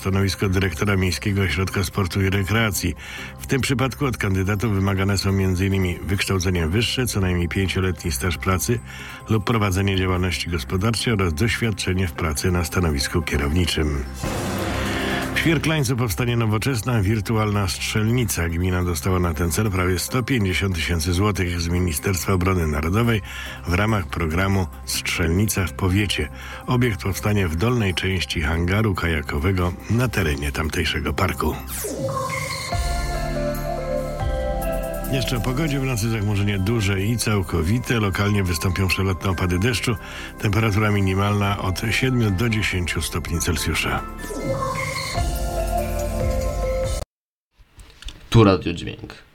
stanowisko dyrektora Miejskiego Ośrodka Sportu i Rekreacji. W tym przypadku od kandydatów wymagane są m.in. wykształcenie wyższe, co najmniej 5-letni staż pracy lub prowadzenie działalności gospodarczej oraz doświadczenie w pracy na stanowisku kierowniczym. W Świerklańcu powstanie nowoczesna, wirtualna strzelnica. Gmina dostała na ten cel prawie 150 000 złotych z Ministerstwa Obrony Narodowej w ramach programu Strzelnica w powiecie. Obiekt powstanie w dolnej części hangaru kajakowego na terenie tamtejszego parku. Jeszcze o pogodzie. W nocy zachmurzenie duże i całkowite. Lokalnie wystąpią przelotne opady deszczu. Temperatura minimalna od 7 do 10 stopni Celsjusza. Tu Radio Dźwięk.